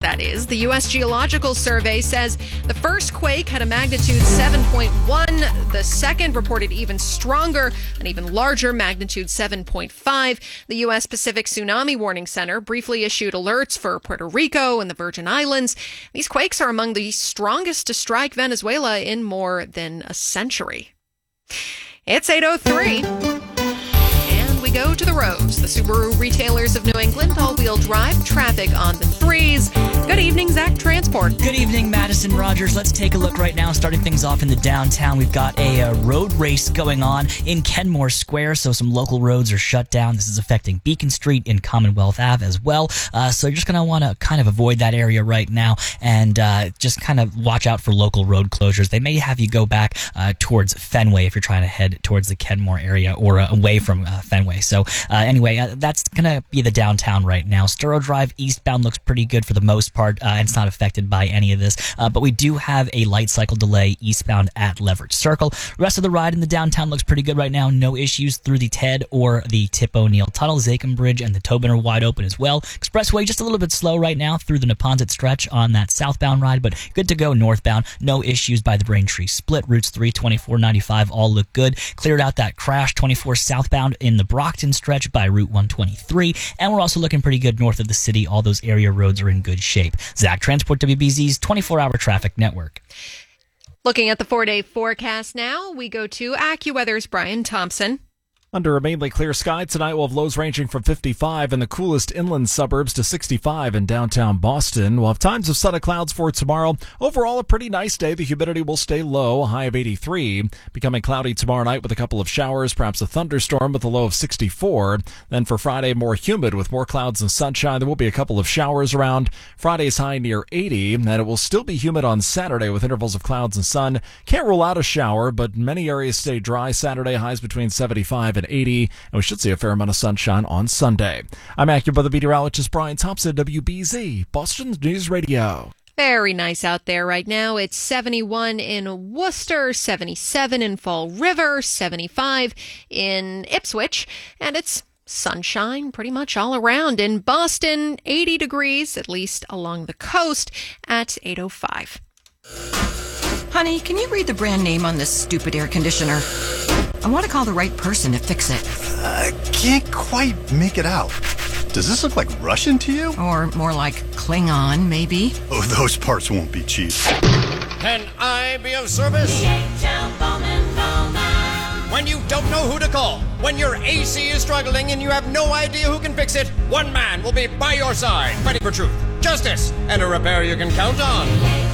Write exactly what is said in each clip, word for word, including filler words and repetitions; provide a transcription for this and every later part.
that is. The U S Geological Survey says the first quake had a magnitude seven point one. The second reported even stronger, an even larger magnitude seven point five. The U S Pacific Tsunami Warning Center briefly issued alerts for Puerto Rico and the Virgin Islands. These quakes are among the strongest to strike Venezuela in more than a century. It's eight oh three. We go to the roads. The Subaru retailers of New England all-wheel drive traffic on the threes. Good evening, Zach Transport. Good evening, Madison Rogers. Let's take a look right now. Starting things off in the downtown, we've got a uh, road race going on in Kenmore Square, so some local roads are shut down. This is affecting Beacon Street and Commonwealth Avenue as well. Uh, so you're just going to want to kind of avoid that area right now and uh, just kind of watch out for local road closures. They may have you go back uh, towards Fenway if you're trying to head towards the Kenmore area or uh, away from uh, Fenway. So uh, anyway, uh, that's going to be the downtown right now. Sturrow Drive eastbound looks pretty good for the most part, uh, and it's not affected by any of this. Uh, but we do have a light cycle delay eastbound at Leverage Circle. The rest of the ride in the downtown looks pretty good right now. No issues through the Ted or the Tip O'Neill Tunnel. Zakim Bridge and the Tobin are wide open as well. Expressway just a little bit slow right now through the Neponset stretch on that southbound ride, but good to go northbound. No issues by the Braintree Split. Routes three, twenty-four, ninety-five all look good. Cleared out that crash twenty-four southbound in the Brockton stretch by Route one twenty-three, and we're also looking pretty good north of the city. All those area roads are in good shape. Zach Transport, W B Z's twenty-four hour traffic network. Looking at the four-day forecast now, we go to AccuWeather's Brian Thompson. Under a mainly clear sky tonight, we'll have lows ranging from fifty-five in the coolest inland suburbs to sixty-five in downtown Boston. We'll have times of sun and clouds for tomorrow. Overall, a pretty nice day. The humidity will stay low, a high of eighty-three. Becoming cloudy tomorrow night with a couple of showers, perhaps a thunderstorm with a low of sixty-four. Then for Friday, more humid with more clouds and sunshine. There will be a couple of showers around. Friday's high near eighty, and it will still be humid on Saturday with intervals of clouds and sun. Can't rule out a shower, but many areas stay dry Saturday, highs between seventy-five and eighty, and we should see a fair amount of sunshine on Sunday. I'm AccuWeather meteorologist Brian Thompson, W B Z, Boston's News Radio. Very nice out there right now. It's seventy-one in Worcester, seventy-seven in Fall River, seventy-five in Ipswich, and it's sunshine pretty much all around. In Boston, eighty degrees, at least along the coast, at eight oh five. Honey, can you read the brand name on this stupid air conditioner? I want to call the right person to fix it. I can't quite make it out. Does this look like Russian to you? Or more like Klingon, maybe? Oh, those parts won't be cheap. Can I be of service? When you don't know who to call, when your A C is struggling and you have no idea who can fix it, one man will be by your side, fighting for truth, justice, and a repair you can count on.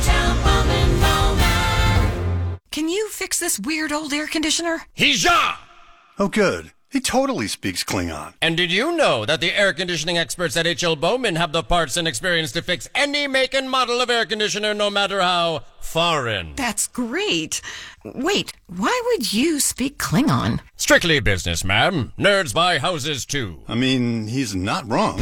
Can you fix this weird old air conditioner? Hija! Oh, good. He totally speaks Klingon. And did you know that the air conditioning experts at H L Bowman have the parts and experience to fix any make and model of air conditioner, no matter how foreign? That's great. Wait, why would you speak Klingon? Strictly business, ma'am. Nerds buy houses, too. I mean, he's not wrong.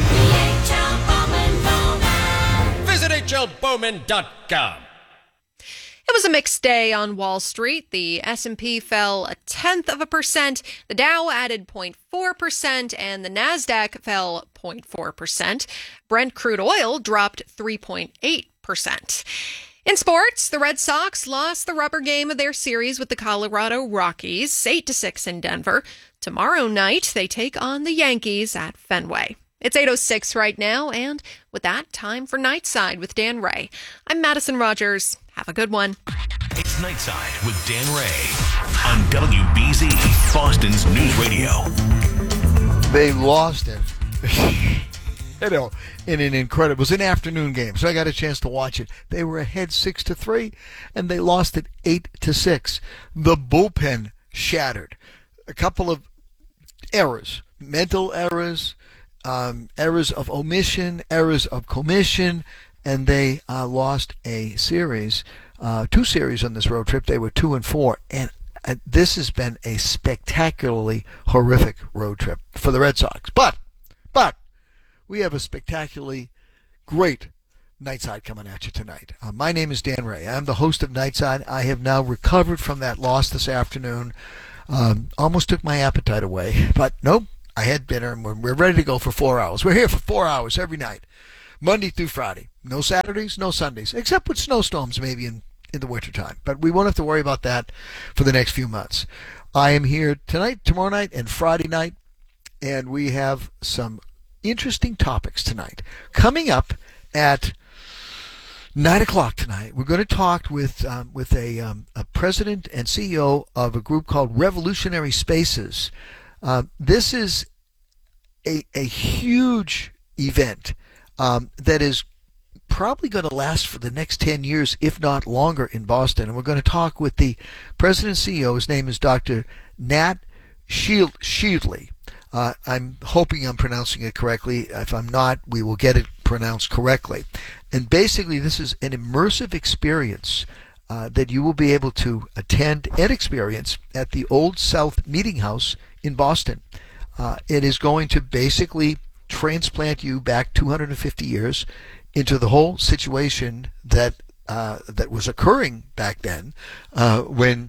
Visit H L Bowman dot com. It was a mixed day on Wall Street. The S and P fell a tenth of a percent, the Dow added zero point four percent, and the Nasdaq fell zero point four percent. Brent crude oil dropped three point eight percent. In sports, the Red Sox lost the rubber game of their series with the Colorado Rockies, eight to six in Denver. Tomorrow night, they take on the Yankees at Fenway. It's eight oh six right now, and with that, time for Nightside with Dan Ray. I'm Madison Rogers. Have a good one. It's Nightside with Dan Ray on W B Z, Boston's News Radio. They lost it. You know, in an incredible, it was an afternoon game, so I got a chance to watch it. They were ahead six to three, and they lost it eight to six. The bullpen shattered. A couple of errors, mental errors, um, errors of omission, errors of commission, and they uh, lost a series, uh, two series on this road trip. They were two and four, and uh, this has been a spectacularly horrific road trip for the Red Sox. But, but, we have a spectacularly great Nightside coming at you tonight. Uh, my name is Dan Ray. I'm the host of Nightside. I have now recovered from that loss this afternoon. Um, almost took my appetite away, but nope, I had dinner, and we're, we're ready to go for four hours. We're here for four hours every night. Monday through Friday. No Saturdays, no Sundays, except with snowstorms maybe in, in the wintertime. But we won't have to worry about that for the next few months. I am here tonight, tomorrow night, and Friday night, and we have some interesting topics tonight. Coming up at nine o'clock tonight, we're going to talk with um, with a, um, a president and C E O of a group called Revolutionary Spaces. Uh, this is a, a huge event um, that is probably going to last for the next ten years, if not longer, in Boston. And we're going to talk with the president and C E O. His name is Doctor Nat Shield, Shieldley. Uh, I'm hoping I'm pronouncing it correctly. If I'm not, we will get it pronounced correctly. And basically, this is an immersive experience uh, that you will be able to attend and experience at the Old South Meeting House in Boston. Uh, it is going to basically transplant you back two hundred fifty years into the whole situation that uh, that was occurring back then, uh, when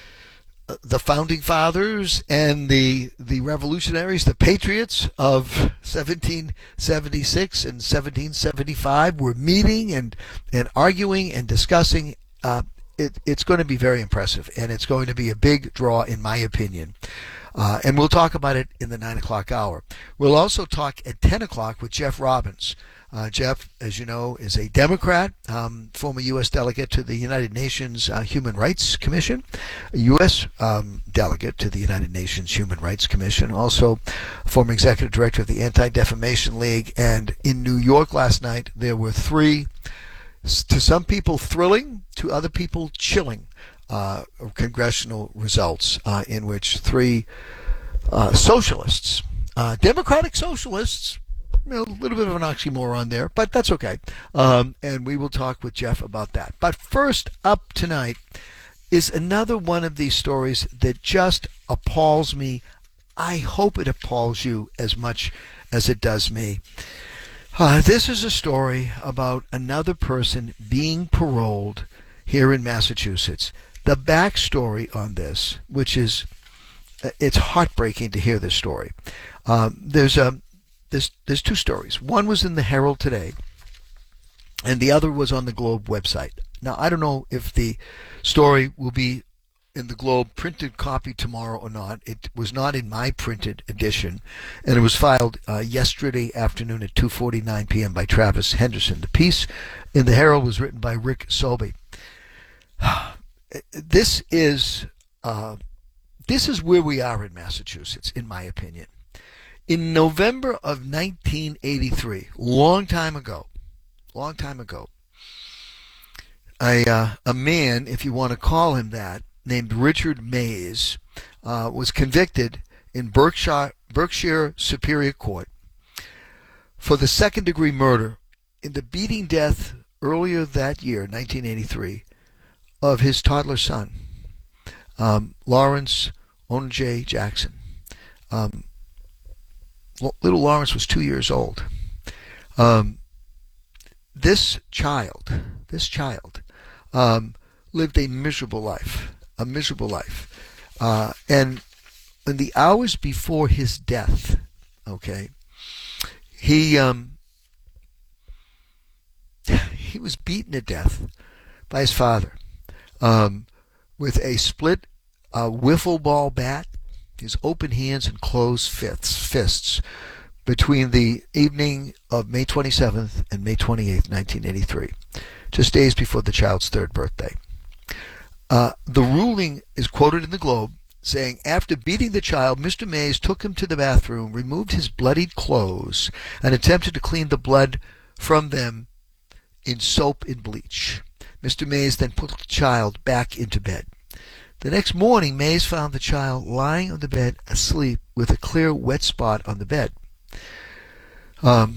the founding fathers and the the revolutionaries, the patriots of seventeen seventy-six and seventeen seventy-five, were meeting and and arguing and discussing. Uh, it, it's going to be very impressive, and it's going to be a big draw, in my opinion. Uh, and we'll talk about it in the nine o'clock hour. We'll also talk at ten o'clock with Jeff Robbins. Uh, Jeff, as you know, is a Democrat, um, former U S delegate to the United Nations uh, Human Rights Commission, a U S um, delegate to the United Nations Human Rights Commission, also former executive director of the Anti-Defamation League. And in New York last night, there were three, to some people thrilling, to other people chilling, uh, congressional results uh, in which three uh, socialists, uh, Democratic socialists, a little bit of an oxymoron there, but that's okay. Um, and we will talk with Jeff about that. But first up tonight is another one of these stories that just appalls me. I hope it appalls you as much as it does me. Uh, this is a story about another person being paroled here in Massachusetts. The backstory on this, which is, it's heartbreaking to hear this story. Um, there's a There's, there's two stories. One was in the Herald today, and the other was on the Globe website. Now, I don't know if the story will be in the Globe printed copy tomorrow or not. It was not in my printed edition, and it was filed uh, yesterday afternoon at two forty-nine p.m. by Travis Henderson. The piece in the Herald was written by Rick Sobey. This is uh, this is where we are in Massachusetts, in my opinion. In November of nineteen eighty-three, long time ago, long time ago, a, uh, a man, if you want to call him that, named Richard Mays, uh, was convicted in Berkshire, Berkshire Superior Court for the second-degree murder in the beating death earlier that year, nineteen eighty-three, of his toddler son, um, Lawrence Onjay Jackson. Um, Little Lawrence was two years old. Um, this child, this child, um, lived a miserable life, a miserable life. Uh, and in the hours before his death, okay, he um, he was beaten to death by his father um, with a split uh, wiffle ball bat, his open hands and closed fists, fists between the evening of May twenty-seventh and May twenty-eighth, nineteen eighty-three, just days before the child's third birthday. Uh, the ruling is quoted in the Globe saying, after beating the child, Mister Mays took him to the bathroom, removed his bloodied clothes, and attempted to clean the blood from them in soap and bleach. Mister Mays then put the child back into bed. The next morning, Mays found the child lying on the bed asleep with a clear wet spot on the bed. Um,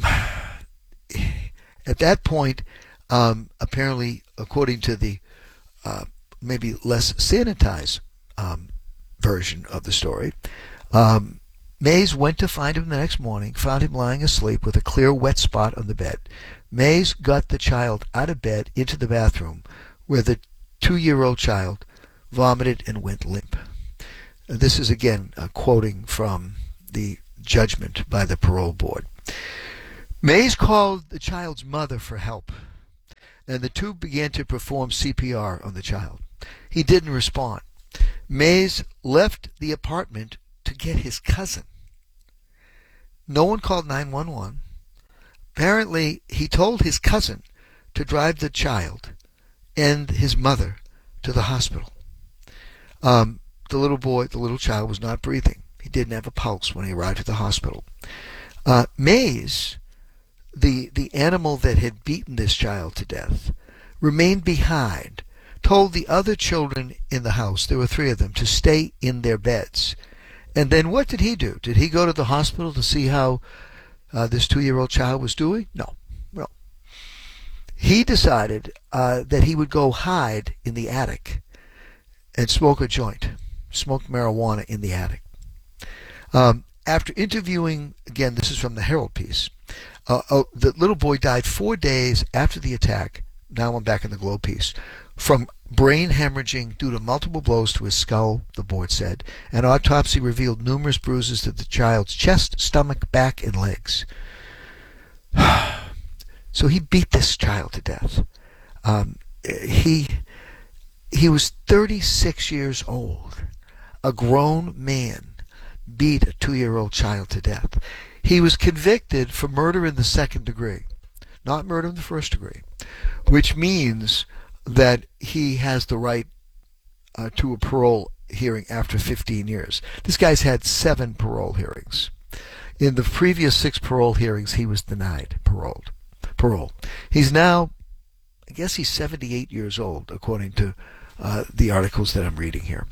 at that point, um, apparently, according to the uh, maybe less sanitized um, version of the story, um, Mays went to find him the next morning, found him lying asleep with a clear wet spot on the bed. Mays got the child out of bed into the bathroom, where the two-year-old child vomited and went limp. This is again uh, quoting from the judgment by the parole board. Mays called the child's mother for help, and the two began to perform C P R on the child. He didn't respond. Mays left the apartment to get his cousin. No one called nine one one. Apparently, he told his cousin to drive the child and his mother to the hospital. Um, the little boy, the little child, was not breathing. He didn't have a pulse when he arrived at the hospital. Uh, Mays, the the animal that had beaten this child to death, remained behind, told the other children in the house, there were three of them, to stay in their beds. And then what did he do? Did he go to the hospital to see how uh, this two-year-old child was doing? No. No. He decided uh, that he would go hide in the attic and smoke a joint, smoke marijuana in the attic. Um, after interviewing, again, this is from the Herald piece, uh, oh, the little boy died four days after the attack. Now I'm back in the Globe piece. From brain hemorrhaging due to multiple blows to his skull, the board said. An autopsy revealed numerous bruises to the child's chest, stomach, back, and legs. So he beat this child to death. Um, he he was thirty-six years old. A grown man beat a two-year-old child to death. He was convicted for murder in the second degree, not murder in the first degree, which means that he has the right uh, to a parole hearing after fifteen years. This guy's had seven parole hearings. In the previous six parole hearings, he was denied paroled, parole. He's now, I guess he's seventy-eight years old, according to uh, the articles that I'm reading here.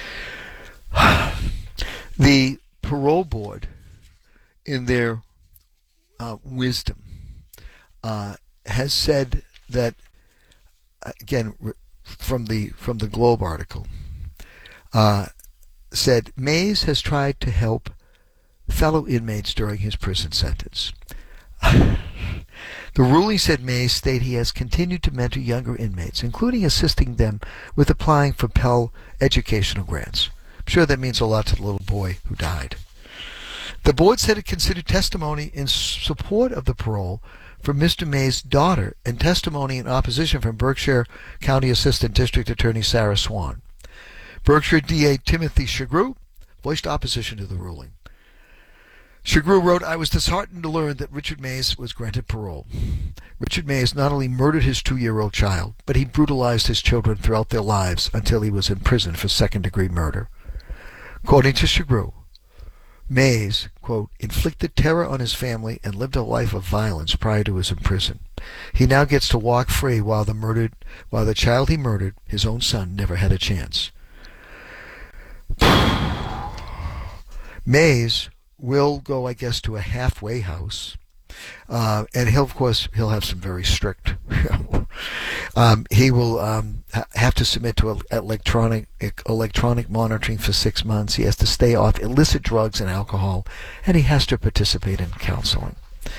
The parole board, in their uh, wisdom, uh, has said that, again, from the from the Globe article, uh, said Mays has tried to help fellow inmates during his prison sentence. The ruling said Mays state he has continued to mentor younger inmates, including assisting them with applying for Pell educational grants. I'm sure that means a lot to the little boy who died. The board said it considered testimony in support of the parole from Mister Mays' daughter and testimony in opposition from Berkshire County Assistant District Attorney Sarah Swan. Berkshire D A Timothy Shagru voiced opposition to the ruling. Shagru wrote, "I was disheartened to learn that Richard Mays was granted parole. Richard Mays not only murdered his two-year-old child, but he brutalized his children throughout their lives until he was in prison for second-degree murder." According to Shagru, Mays, quote, inflicted terror on his family and lived a life of violence prior to his imprisonment. He now gets to walk free while the murdered, while the child he murdered, his own son, never had a chance. Mays will go, I guess, to a halfway house, uh, and he'll, of course, he'll have some very strict. um, he will um, ha- have to submit to electronic electronic monitoring for six months. He has to stay off illicit drugs and alcohol, and he has to participate in counseling.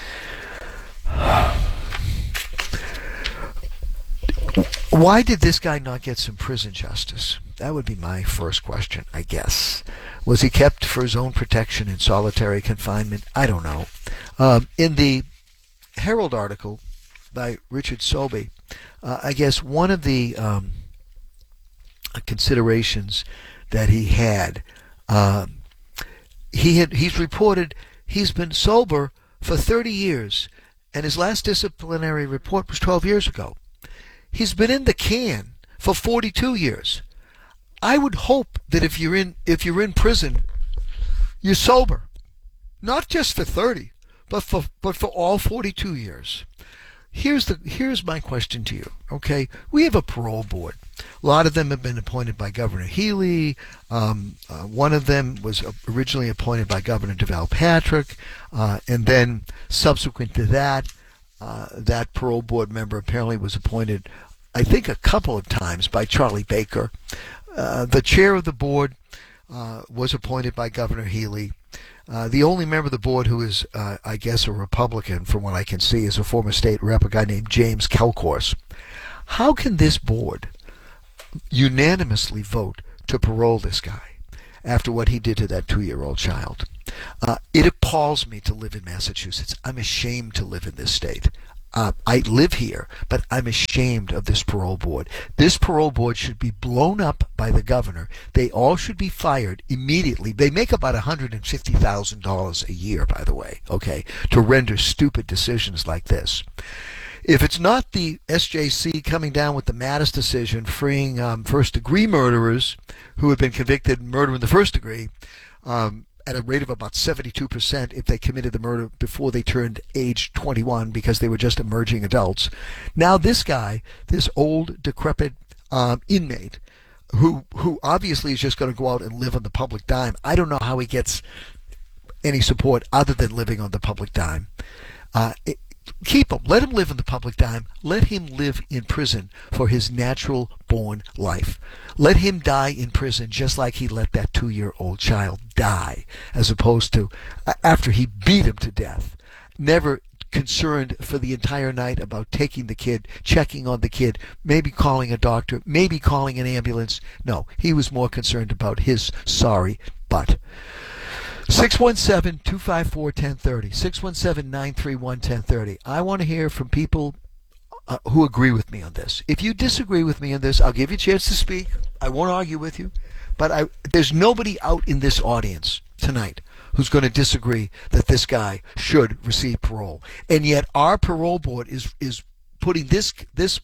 Why did this guy not get some prison justice? That would be my first question, I guess. Was he kept for his own protection in solitary confinement? I don't know. Um, in the Herald article by Richard Sobey, uh, I guess one of the um, considerations that he had, um, he had he's reported he's been sober for thirty years, and his last disciplinary report was twelve years ago. He's been in the can for forty-two years. I would hope that if you're in if you're in prison, you're sober, not just for thirty, but for but for all forty-two years. Here's the here's my question to you. Okay, we have a parole board. A lot of them have been appointed by Governor Healy. Um, uh, one of them was originally appointed by Governor Deval Patrick, uh, and then subsequent to that, uh, that parole board member apparently was appointed, I think, a couple of times by Charlie Baker. Uh, the chair of the board uh, was appointed by Governor Healy. Uh, the only member of the board who is, uh, I guess, a Republican, from what I can see, is a former state rep, a guy named James Kelcourse. How can this board unanimously vote to parole this guy after what he did to that two-year-old child? Uh, it appalls me to live in Massachusetts. I'm ashamed to live in this state. Uh, I live here, but I'm ashamed of this parole board. This parole board should be blown up by the governor. They all should be fired immediately. They make about one hundred fifty thousand dollars a year, by the way, okay, to render stupid decisions like this. If it's not the S J C coming down with the Mattis decision freeing um, first-degree murderers who have been convicted of murder in the first degree, um, at a rate of about seventy-two percent if they committed the murder before they turned age twenty-one because they were just emerging adults. Now this guy, this old, decrepit um, inmate, who who obviously is just going to go out and live on the public dime. I don't know how he gets any support other than living on the public dime. Uh, it, Keep him. Let him live in the public dime. Let him live in prison for his natural-born life. Let him die in prison just like he let that two-year-old child die, as opposed to after he beat him to death. Never concerned for the entire night about taking the kid, checking on the kid, maybe calling a doctor, maybe calling an ambulance. No, he was more concerned about his sorry butt. six one seven, two five four, one zero three zero. six one seven, nine three one, one zero three zero. I want to hear from people uh, who agree with me on this. If you disagree with me on this, I'll give you a chance to speak. I won't argue with you. But I, there's nobody out in this audience tonight who's going to disagree that this guy should receive parole. And yet our parole board is is putting this this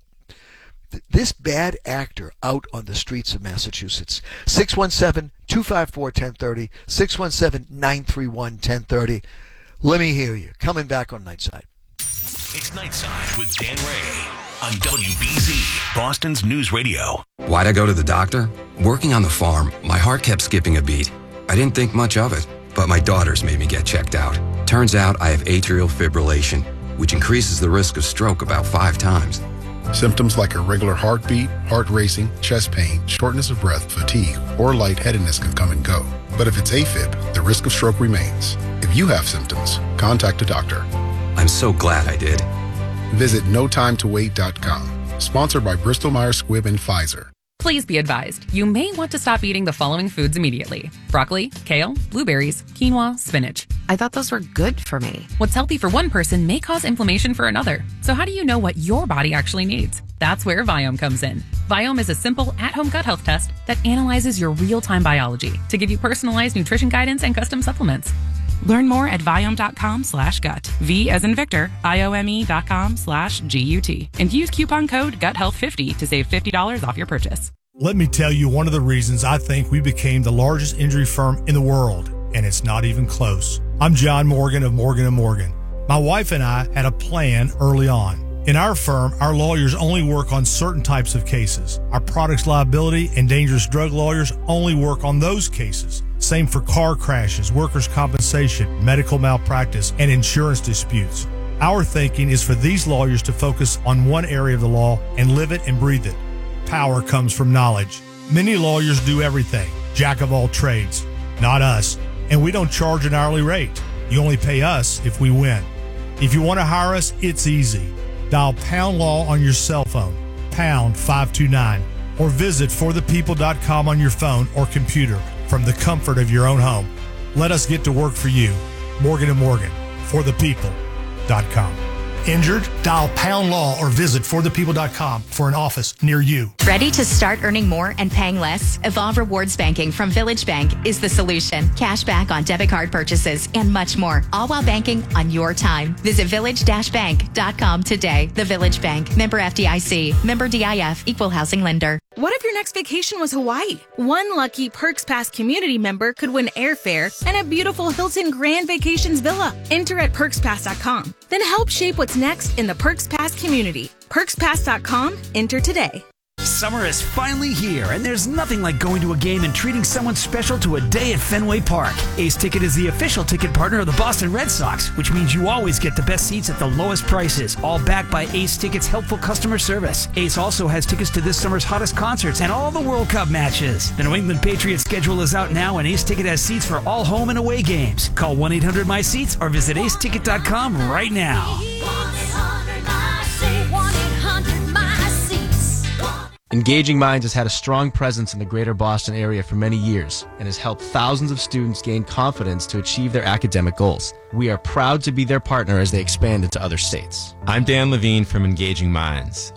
this bad actor out on the streets of Massachusetts. six one seven, two five four, one zero three zero. six one seven, nine three one, one zero three zero. Let me hear you. Coming back on Nightside. It's Nightside with Dan Ray on W B Z, Boston's News Radio. Why'd I go to the doctor? Working on the farm, my heart kept skipping a beat. I didn't think much of it, but my daughters made me get checked out. Turns out I have atrial fibrillation, which increases the risk of stroke about five times. Symptoms like irregular heartbeat, heart racing, chest pain, shortness of breath, fatigue, or lightheadedness can come and go. But if it's AFib, the risk of stroke remains. If you have symptoms, contact a doctor. I'm so glad I did. Visit no time to wait dot com. Sponsored by Bristol Myers Squibb and Pfizer. Please be advised, you may want to stop eating the following foods immediately. Broccoli, kale, blueberries, quinoa, spinach. I thought those were good for me. What's healthy for one person may cause inflammation for another. So how do you know what your body actually needs? That's where Viome comes in. Viome is a simple at-home gut health test that analyzes your real-time biology to give you personalized nutrition guidance and custom supplements. Learn more at Viome.com slash gut. V as in Victor, I-O-M-E dot com slash G-U-T. And use coupon code gut health fifty to save fifty dollars off your purchase. Let me tell you one of the reasons I think we became the largest injury firm in the world, and it's not even close. I'm John Morgan of Morgan and Morgan. My wife and I had a plan early on. In our firm, our lawyers only work on certain types of cases. Our products liability and dangerous drug lawyers only work on those cases. Same for car crashes, workers' compensation, medical malpractice, and insurance disputes. Our thinking is for these lawyers to focus on one area of the law and live it and breathe it. Power comes from knowledge. Many lawyers do everything, jack of all trades. Not us. And we don't charge an hourly rate. You only pay us if we win. If you want to hire us, it's easy. Dial Pound Law on your cell phone, pound five two nine, or visit for the people dot com on your phone or computer from the comfort of your own home. Let us get to work for you. Morgan and Morgan, for the people dot com. Injured? Dial Pound Law or visit for the people dot com for an office near you. Ready to start earning more and paying less? Evolve Rewards Banking from Village Bank is the solution. Cash back on debit card purchases and much more, all while banking on your time. Visit village dash bank dot com today. The Village Bank, member F D I C, member D I F, equal housing lender. What if your next vacation was Hawaii? One lucky Perks Pass community member could win airfare and a beautiful Hilton Grand Vacations villa. Enter at perks pass dot com. Then help shape what's next in the Perks Pass community. perks pass dot com. Enter today. Summer is finally here, and there's nothing like going to a game and treating someone special to a day at Fenway Park. Ace Ticket is the official ticket partner of the Boston Red Sox, which means you always get the best seats at the lowest prices, all backed by Ace Ticket's helpful customer service. Ace also has tickets to this summer's hottest concerts and all the World Cup matches. The New England Patriots schedule is out now, and Ace Ticket has seats for all home and away games. Call one eight hundred my seats or visit ace ticket dot com right now. Engaging Minds has had a strong presence in the greater Boston area for many years and has helped thousands of students gain confidence to achieve their academic goals. We are proud to be their partner as they expand into other states. I'm Dan Levine from Engaging Minds.